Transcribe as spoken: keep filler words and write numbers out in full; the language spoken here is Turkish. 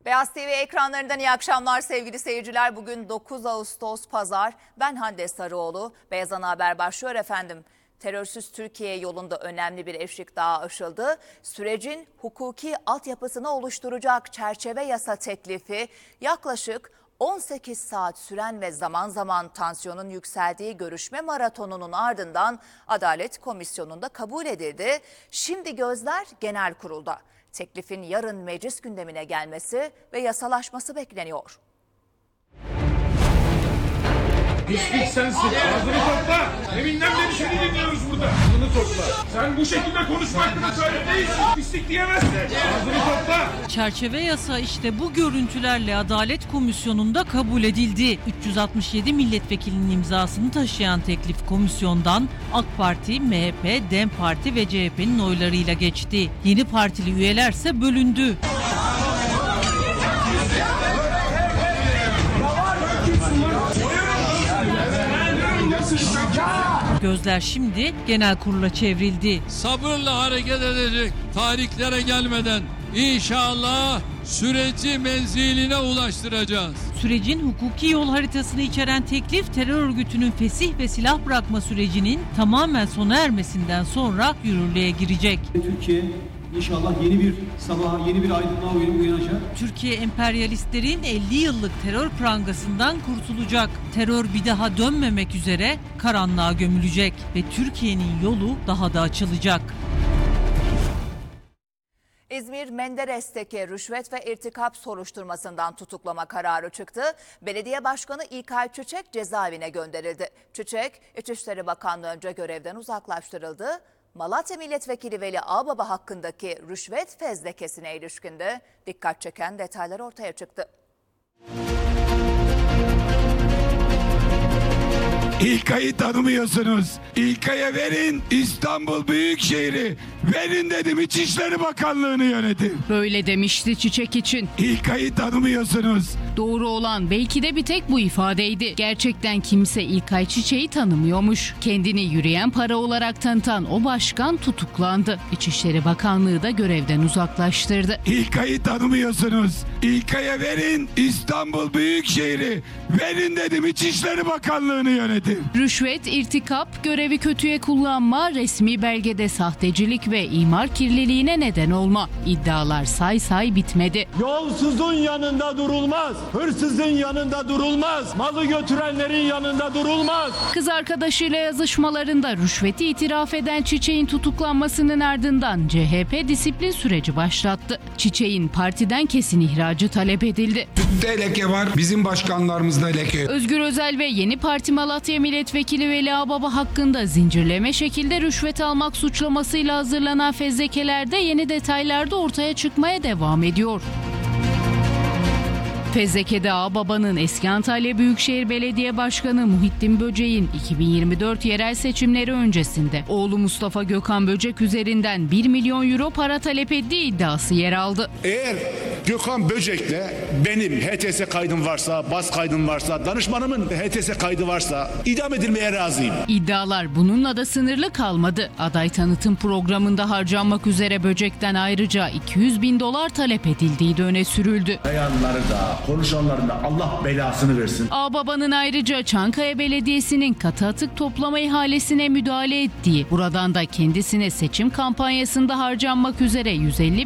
Beyaz T V ekranlarından iyi akşamlar sevgili seyirciler. Bugün dokuz Ağustos Pazar. Ben Hande Sarıoğlu. Beyaz Ana Haber başlıyor efendim. Terörsüz Türkiye yolunda önemli bir eşik daha aşıldı. Sürecin hukuki altyapısını oluşturacak çerçeve yasa teklifi yaklaşık on sekiz saat süren ve zaman zaman tansiyonun yükseldiği görüşme maratonunun ardından Adalet Komisyonu'nda kabul edildi. Şimdi gözler Genel Kurul'da. Teklifin yarın meclis gündemine gelmesi ve yasalaşması bekleniyor. Pislik sensin. Ağzını topla. Deminden beri seni dinliyoruz burada. Ağzını topla. Sen bu şekilde konuşmakla müsaade değilsin. Pislik diyemezsin. Ağzını topla. Çerçeve yasa işte bu görüntülerle Adalet Komisyonu'nda kabul edildi. üç yüz altmış yedi milletvekilinin imzasını taşıyan teklif komisyondan AK Parti, M H P, DEM Parti ve C H P'nin oylarıyla geçti. Yeni partili üyelerse bölündü. Gözler şimdi genel kurula çevrildi. Sabırla hareket edecek, tarihlere gelmeden inşallah süreci menziline ulaştıracağız. Sürecin hukuki yol haritasını içeren teklif terör örgütünün fesih ve silah bırakma sürecinin tamamen sona ermesinden sonra yürürlüğe girecek. Türkiye İnşallah yeni bir sabah, yeni bir aydınlığa uyanacak. Türkiye emperyalistlerin elli yıllık terör prangasından kurtulacak. Terör bir daha dönmemek üzere karanlığa gömülecek ve Türkiye'nin yolu daha da açılacak. İzmir Menderes'teki rüşvet ve irtikap soruşturmasından tutuklama kararı çıktı. Belediye Başkanı İlkay Çiçek cezaevine gönderildi. Çiçek, İçişleri Bakanlığı önce görevden uzaklaştırıldı. Malatya Milletvekili Veli Ağbaba hakkındaki rüşvet fezlekesine ilişkin de dikkat çeken detaylar ortaya çıktı. İlkay'ı tanımıyorsunuz. İlkay'a verin, İstanbul Büyükşehir'i verin dedim, İçişleri Bakanlığı'nı yönetin. Böyle demişti Çiçek için. İlkay'ı tanımıyorsunuz. Doğru olan belki de bir tek bu ifadeydi. Gerçekten kimse İlkay Çiçek'i tanımıyormuş. Kendini yürüyen para olarak tanıtan o başkan tutuklandı. İçişleri Bakanlığı da görevden uzaklaştırdı. İlkay'ı tanımıyorsunuz. İlkay'a verin, İstanbul Büyükşehir'i verin dedim, İçişleri Bakanlığı'nı yönetin. Rüşvet, irtikap, görevi kötüye kullanma, resmi belgede sahtecilik ve imar kirliliğine neden olma. İddialar say say bitmedi. Yolsuzun yanında durulmaz, hırsızın yanında durulmaz, malı götürenlerin yanında durulmaz. Kız arkadaşıyla yazışmalarında rüşveti itiraf eden Çiçek'in tutuklanmasının ardından C H P disiplin süreci başlattı. Çiçek'in partiden kesin ihracı talep edildi. Tüpte leke var, bizim başkanlarımızda leke. Özgür Özel ve yeni parti Malatya Milletvekili Veli Ağbaba hakkında zincirleme şekilde rüşvet almak suçlamasıyla hazırlanan fezlekelerde yeni detaylar da ortaya çıkmaya devam ediyor. Fezlekede Ağbaba'nın eski Antalya Büyükşehir Belediye Başkanı Muhittin Böcek'in iki bin yirmi dört yerel seçimleri öncesinde oğlu Mustafa Gökhan Böcek üzerinden bir milyon euro para talep ettiği iddiası yer aldı. Eğer Gökhan Böcek'le benim H T S kaydım varsa, bas kaydım varsa, danışmanımın H T S kaydı varsa idam edilmeye razıyım. İddialar bununla da sınırlı kalmadı. Aday tanıtım programında harcanmak üzere Böcek'ten ayrıca iki yüz bin dolar talep edildiği de öne sürüldü. Beyanları da, konuşanların da Allah belasını versin. Ağbaba'nın ayrıca Çankaya Belediyesi'nin katı atık toplama ihalesine müdahale ettiği, buradan da kendisine seçim kampanyasında harcanmak üzere yüz elli